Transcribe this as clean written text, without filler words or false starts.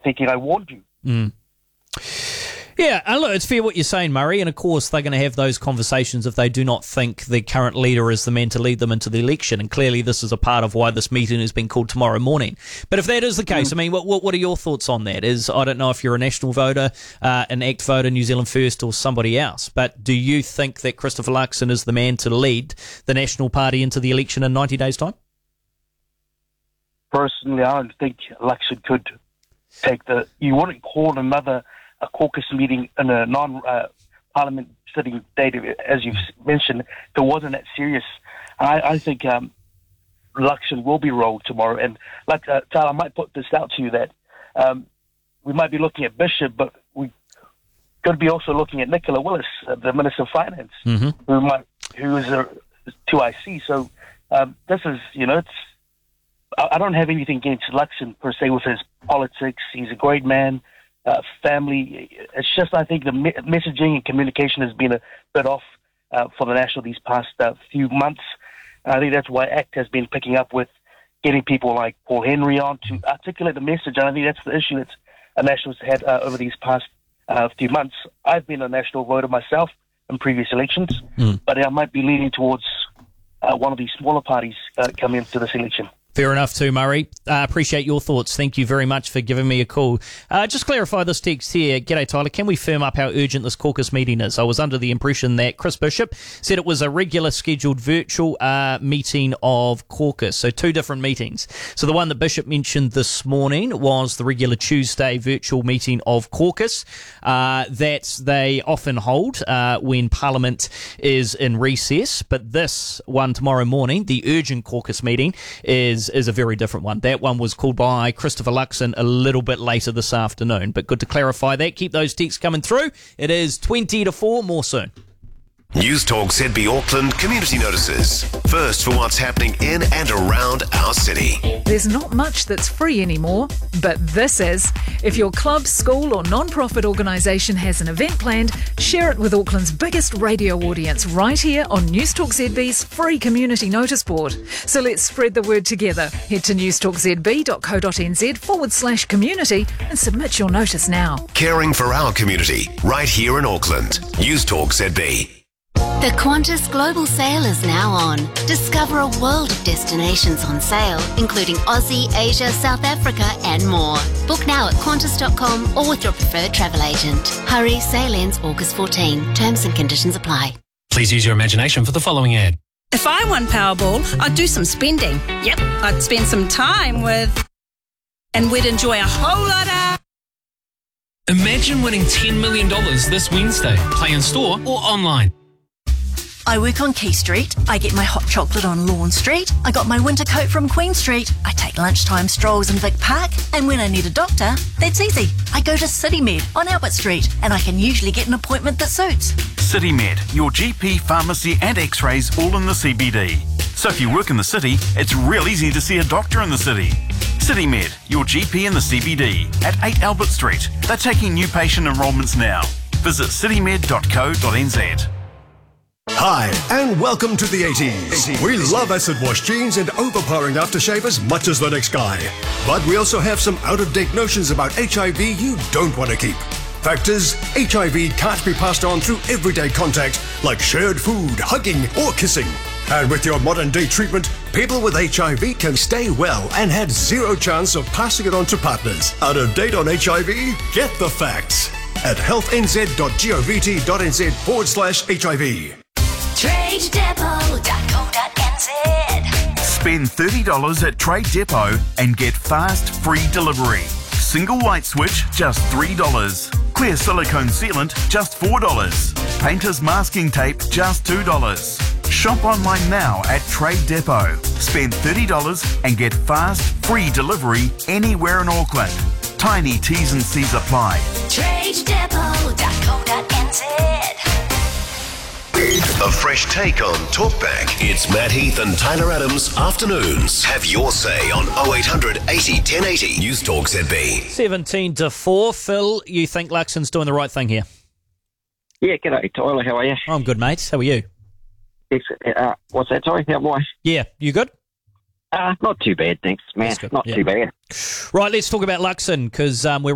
thinking, I warned you. Mm. Yeah, and look, it's fair what you're saying, Murray, and of course they're going to have those conversations if they do not think the current leader is the man to lead them into the election, and clearly this is a part of why this meeting has been called tomorrow morning. But if that is the case, I mean, what are your thoughts on that? I don't know if you're a National voter, an ACT voter, New Zealand First, or somebody else, but do you think that Christopher Luxon is the man to lead the National Party into the election in 90 days' time? Personally, I don't think Luxon could take you wouldn't call a caucus meeting in a non-parliament sitting date, as you've mentioned, if it wasn't that serious. I think Luxon will be rolled tomorrow. And like Tyler, I might put this out to you that we might be looking at Bishop, but we could be also looking at Nicola Willis, the Minister of Finance, who is a 2IC. So this is, I don't have anything against Luxon per se with his politics. He's a great man. Family. It's just, I think the messaging and communication has been a bit off for the National these past few months. I think that's why ACT has been picking up with getting people like Paul Henry on to articulate the message. And I think that's the issue that a National's had over these past few months. I've been a National voter myself in previous elections, but I might be leaning towards one of these smaller parties coming into this election. Fair enough too, Murray. Appreciate your thoughts. Thank you very much for giving me a call. Just clarify this text here. G'day, Tyler. Can we firm up how urgent this caucus meeting is? I was under the impression that Chris Bishop said it was a regular scheduled virtual meeting of caucus. So 2 different meetings. So the one that Bishop mentioned this morning was the regular Tuesday virtual meeting of caucus that they often hold when Parliament is in recess. But this one tomorrow morning, the urgent caucus meeting, is a very different one. That one was called by Christopher Luxon a little bit later this afternoon. But good to clarify that. Keep those texts coming through. It is 20 to 4. More soon. News Talk ZB Auckland community notices. First for what's happening in and around our city. There's not much that's free anymore, but this is. If your club, school or non-profit organisation has an event planned, share it with Auckland's biggest radio audience right here on News Talk ZB's free community notice board. So let's spread the word together. Head to newstalkzb.co.nz/community and submit your notice now. Caring for our community right here in Auckland. News Talk ZB. The Qantas Global Sale is now on. Discover a world of destinations on sale, including Aussie, Asia, South Africa and more. Book now at qantas.com or with your preferred travel agent. Hurry, sale ends August 14. Terms and conditions apply. Please use your imagination for the following ad. If I won Powerball, I'd do some spending. Yep, I'd spend some time with... and we'd enjoy a whole lot of... Imagine winning $10 million this Wednesday. Play in store or online. I work on Key Street. I get my hot chocolate on Lawn Street. I got my winter coat from Queen Street. I take lunchtime strolls in Vic Park. And when I need a doctor, that's easy. I go to CityMed on Albert Street, and I can usually get an appointment that suits. CityMed, your GP, pharmacy and x-rays all in the CBD. So if you work in the city, it's real easy to see a doctor in the city. CityMed, your GP in the CBD at 8 Albert Street. They're taking new patient enrolments now. Visit citymed.co.nz. Hi, and welcome to the 80s. We love acid wash jeans and overpowering aftershave as much as the next guy. But we also have some out-of-date notions about HIV you don't want to keep. Fact is, HIV can't be passed on through everyday contact like shared food, hugging or kissing. And with your modern-day treatment, people with HIV can stay well and had zero chance of passing it on to partners. Out of date on HIV? Get the facts at healthnz.govt.nz/HIV. TradeDepot.co.nz. Spend $30 at Trade Depot and get fast, free delivery. Single light switch, just $3. Clear silicone sealant, just $4. Painter's masking tape, just $2. Shop online now at Trade Depot. Spend $30 and get fast, free delivery anywhere in Auckland. Tiny T's and C's apply. TradeDepot.co.nz. A fresh take on Talkback. It's Matt Heath and Tyler Adams afternoons. Have your say on 0800 80 1080. News Talk ZB. 17 to 4. Phil, you think Luxon's doing the right thing here? Yeah, g'day Tyler, how are you? I'm good, mate. How are you? What's that, sorry? How am I? Yeah, you good? Not too bad, thanks, man. Not too bad. Right, let's talk about Luxon, because we're